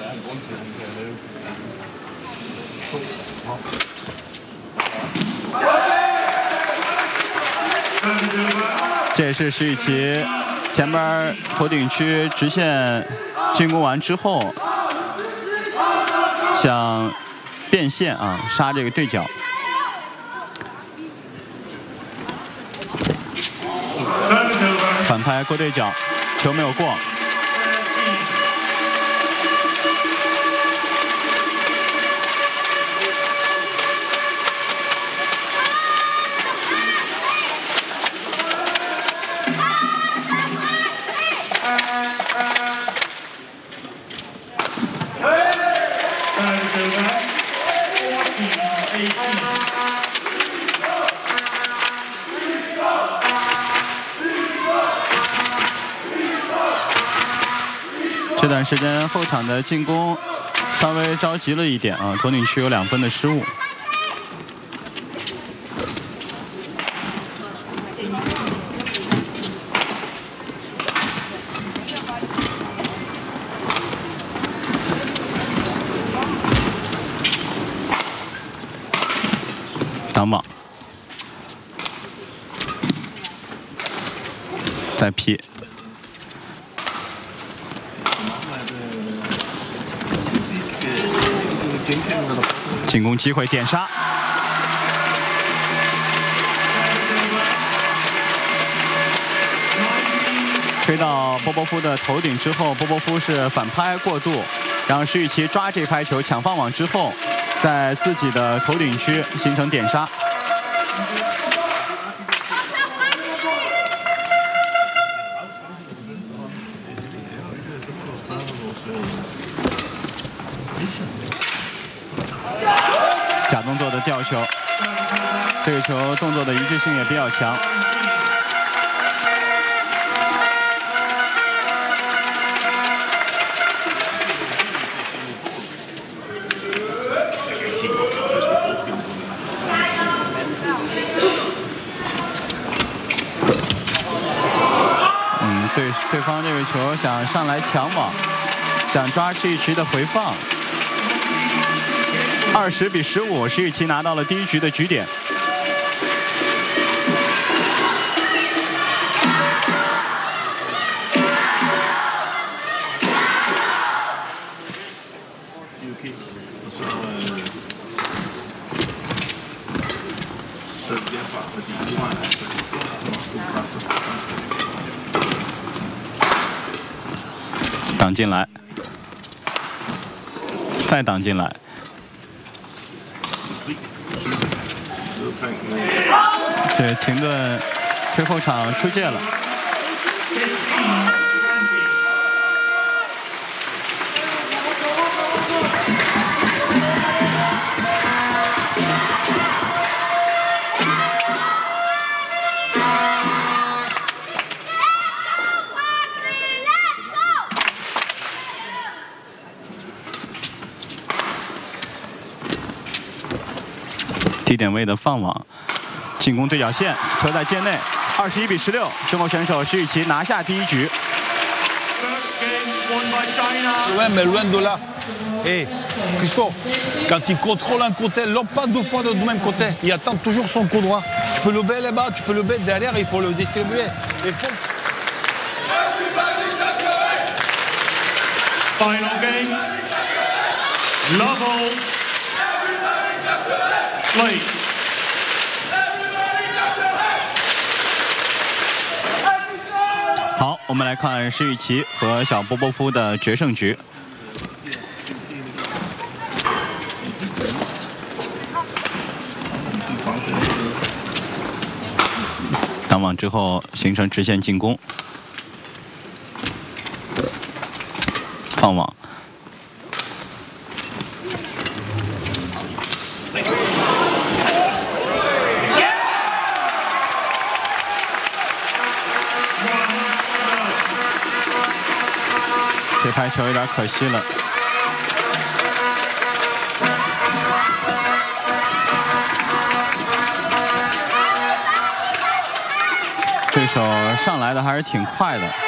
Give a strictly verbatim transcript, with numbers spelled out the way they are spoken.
这也是石宇奇前边头顶区直线进攻完之后，想变线啊，杀这个对角。反拍过对角，球没有过。这段时间后场的进攻稍微着急了一点啊，头顶区有两分的失误。挡网，再劈。进攻机会点杀，推到波波夫的头顶之后，波波夫是反拍过度，让石宇奇抓这拍球抢放网之后，在自己的头顶区形成点杀。假动作的吊球，这个球动作的一致性也比较强。嗯，对，对方这个球想上来抢网，想抓石宇奇的回放。二十比十五，石宇奇拿到了第一局的局点。挡进来，再挡进来。对，停顿推后场出界了。低点位的放网。进攻对角线，球在界内，二十一比十六，中国选手石宇奇拿下第一局。 Ouais, mais loin de là. Et Christo, quand il contrôle un côté, lobe pas deux fois de même côté. Il attend toujours son coup droit. Tu peux lever là-bas, tu peux lever derrière, il faut le distribuer. Il faut... Final game. Level. Play. 好，我们来看石宇奇和小波波夫的决胜局。挡网之后形成直线进攻，放网。这拍球有点可惜了。对手上来的还是挺快的。